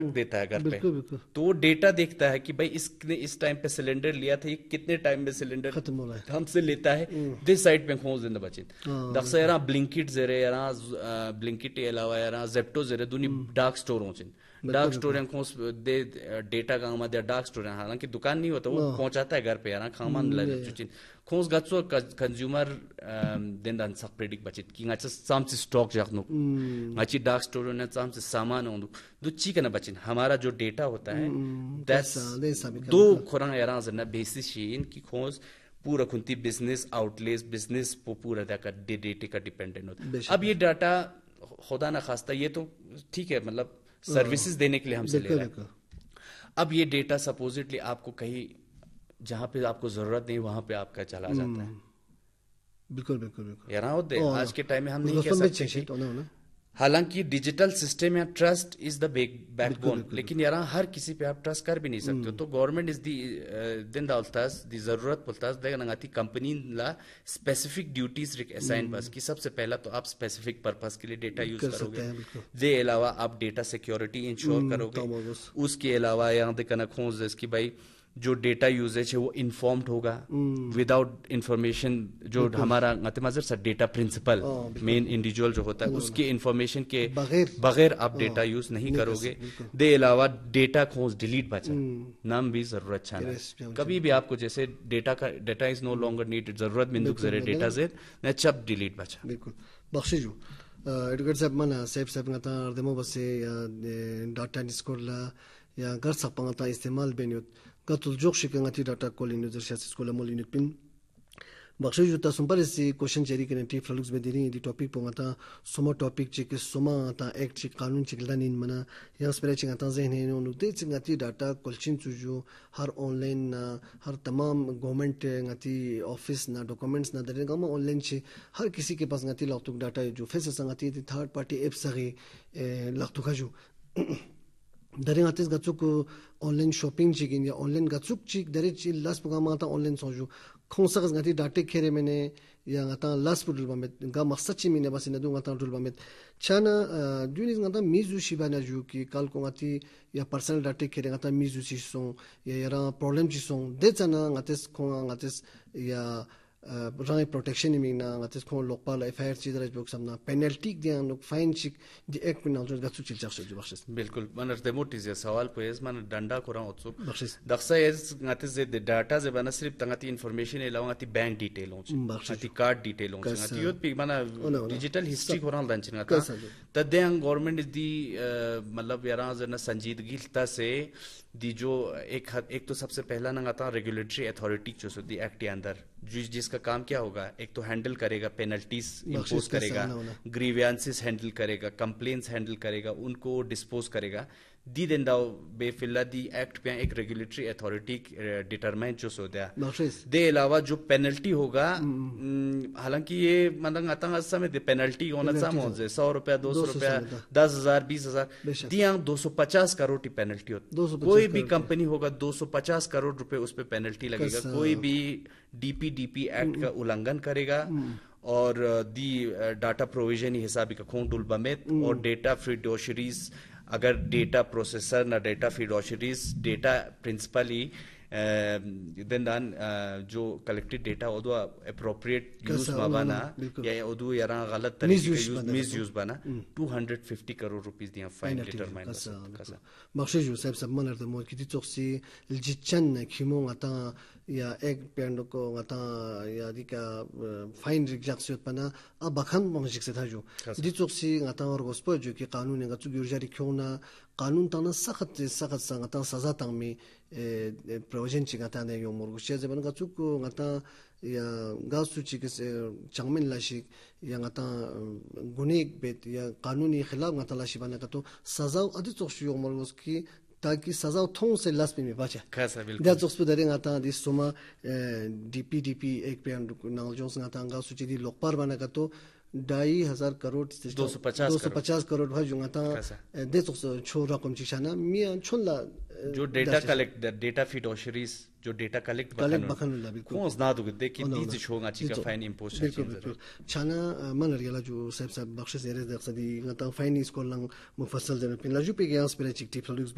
دیتا ہے گھر پہ، بالکل بالکل تو وہ ڈیٹا دیکھتا ہے کہ بھائی اس نے اس ٹائم پہ سلنڈر لیا تھا، یہ کتنے ٹائم میں سلنڈر ختم ہو رہا ہے. ہم سے لیتا ہے. دس سائڈ پہ کھوز زندہ بچت ہاں دقسا یار بلنکٹ زیرے یار بلنکٹ علاوہ یار زیپٹو زیرے دونی ڈارک اسٹور ہوں ڈارک اسٹور کھوس دے ڈیٹا کا مدد ڈارک اسٹور حالانکہ دکان نہیں ہوتا، وہ پہنچاتا ہے گھر پہ یار کھامان چین کھوس گچو کنزیومر دن دن سخ پریڈک بچت کی گچ سام سے اسٹاک جاکنو گچی ڈارک اسٹور نے سام سے سامان ہوندو دو چی کنا بچن ہمارا جو ڈیٹا ہوتا ہے دو کھوراں یار زنا بیسس شین کی کھوس پورا کھنتی بزنس آؤٹ لیز بزنس پورا ڈیٹا کا ڈیپینڈنٹ ہوتا. اب یہ ڈاٹا خدا نخواستہ یہ تو ٹھیک ہے مطلب سروسز دینے کے لیے ہم سے لے رہا ہے. اب یہ ڈیٹا سپوزٹلی آپ کو کہیں جہاں پہ آپ کو ضرورت نہیں وہاں پہ آپ کا چلا جاتا ہے. بالکل بالکل بالکل یار آج کے ٹائم میں ہم نہیں کہہ سکتے، حالانکہ ڈیجیٹل سسٹم یا trust is the back bone, لیکن یار ہر کسی پہ آپ ٹرسٹ کر بھی نہیں سکتے. تو گورنمنٹ از دی دن دولتاس دی ضرورت پلتاس دے نگاتی کمپنی لا اسپیسیفک ڈیوٹیز اسائن بس کی سب سے پہلا تو آپ اسپیسیفک پرپز کے لیے ڈیٹا یوز کرو گے، دے علاوہ آپ ڈیٹا سیکیورٹی انشور کرو گے، اس کے علاوہ یہاں دے کنا کھونز اس کی بھائی جو ڈیٹا یوزیج ہے وہ انفارمڈ ہوگا وداؤٹ انفارمیشن. جو ہمارا مظر سا ڈیٹا پرنسپل مین انڈیویجول جو ہوتا ہے اس کے انفارمیشن کے بغیر آپ ڈیٹا یوز نہیں کرو گے. دے علاوہ ڈیٹا کھوز ڈیلیٹ بچا نام بھی ضرورت چھانا کبھی بھی آپ کو جیسے data is no longer need ضرورت مندک ذریعے ڈیٹا زید نہ چپ ڈیلیٹ بچا. بالکل بخشی جو ایڈوکیٹ صاحب مانا صاحب نتا اردمو بسے یا ڈاٹا نسکولا یا گھر سپانتا استعمال بینیوت قتل جوک شکنگاتی ڈاٹا کول انو درشا سکولا مول انو پن بخشی جو تا سمپر اسی کوشچن چیری کے نتی فلوکس بدینی the topic پونگاتا Soma topic check سوما تا ایکٹ چیک قانون چیک لانین منا یا سپرے چنگاتا ذہن ہے انو دے چنگاتی ڈاٹا کولچن جو ہر آن لائن ہر تمام گورنمنٹ ngati آفس نہ ڈاکومنٹس نہ درے گاما آن لائن چھ ہر کسی کے پاس ngati لاختوک ڈاٹا جو فیس سنگاتی تھرڈ پارٹی ایپ سگے لاختوک جو درے آتیس گچوک آن لائن شاپنگ چیکن یا آن لائن گچوک چیک درے چی لاس پگاما تا آن لائن سوجو کھونسا گز ngati ڈاٹے کھیرے میں نے یا ngata لاس پڈل بامت گا مقصد چی میں نے بس ندو ngata ڈل بامت چانا دونیز ngata میزو شیبانا جو کی کال کو ngati یا پرسنل ڈاٹے کھیرے ngata میزو چی سون یا یرا پرابلم چی سون دے چانا ngاتس کھون ngاتس یا رائے protection Mina ngاتس کھون Lokpal F I R چی درج بوک سمنا پینلٹی دیاں لوک فائن چیک دی ایک میں نالجو گچو چیل چاخ جو بخشس. بالکل من ارتموٹیز یا سوال پویز من ڈنڈا کوران اوتسو دقسا از ngاتس ڈاٹا ز بنا صرف تنگاتی انفارمیشن علاوہ ngati بینک ڈیٹیل ہوں ngati کارڈ ڈیٹیل ہوں ngati یوت پی منا digital history کوران lunch ngata تدیاں government دی مطلب یارا زنا سنجیدگی تا سے دی جو ایک تو سب سے پہلا ngata ریگولیٹری اتھارٹی جو سو دی ایکٹ کے اندر جس کا کام کیا ہوگا ایک تو ہینڈل کرے گا پینلٹیز امپوز کرے گا گریوینسز ہینڈل کرے گا کمپلینس ہینڈل کرے گا ان کو ڈسپوز کرے گا. دی دن داؤ بے فلہ دی ایکٹ پہ ایک ریگولیٹری اتھارٹی ڈیٹرمنٹ جو سو دیا دے علاوہ جو پینلٹی ہوگا حالانکہ یہ مطلب آتا سمے دے پینلٹی ہونا سام ہو جائے 100 روپیہ 200 روپیہ 10,000 20,000 دیاں 250 کروڑ کی پینلٹی ہوتی. کوئی بھی کمپنی ہوگا 250 کروڑ روپے اس پہ پینلٹی لگے گا. کوئی بھی ڈی پی ایکٹ کا النگھن کرے گا اور دی ڈاٹا پروویژن حسابی کا کھون ڈل بمیت اور ڈیٹا فیڈوشریز اگر ڈیٹا پروسیسر نہ ڈیٹا فیڈوشریز ڈیٹا پرنسپلی دن دان جو کلیکٹڈ ڈیٹا ادو اپروپریٹ یوز مابانا یا ادو یارا غلط طریقے کا میز یوز بنا 250 کروڑ روپیز دیاں فائن ڈیٹرمائن کسا. بخشی جو صاحب سب من ارد مو کی توقسی الجچن کھیمو ngata یا ایک پینڈ کو ngata یا دی کا فائن ریجکسیت پنا اب بخن مجھک سے تھا جو دی توقسی ngata اور گسپو جو کہ قانون ngata گورجاری کیونا قانون تانا سخت ngata سزا تang می پروویژن چی ngata نے یو مرگوشیا زبان ngata کو ngata یا گاسو چی کس چنگمن لاشی یا ngata گنیک بیت یا قانونی خلاف ngata لاشی بنا کا تو سزا ادی توقسی یو مرگوش کی تاکہ سزا تھون سے لاس پہ میں بچا دا توقس پہ دریں ngata دی سوما ڈی پی ایک پہ نال جونس ngata گاسو چی دی لوکپار بنا کا تو 2,500 کروڑ 250 کروڑ بھائی ngata دے توقس چھو رقم چی شانا میاں چھن لا جو ڈیٹا کلیکٹ ڈیٹا فیڈوشریز جو ڈیٹا کلیکٹ بخن اللہ بالکل کون نہ دو دے کہ دی چھوگا چی کا فائن امپوز بالکل چھانا من ریلا جو صاحب بخش زیرے دقصدی ngata فائن اس کو لنگ مفصل دے پن لاجو پہ گیاس پہ چیک ٹیپ